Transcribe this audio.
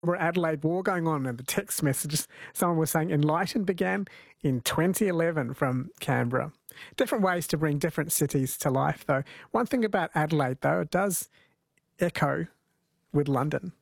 Adelaide war going on, and the text messages, someone was saying Enlighten began in 2011 from Canberra. Different ways to bring different cities to life, though. One thing about Adelaide, though, it does echo with London.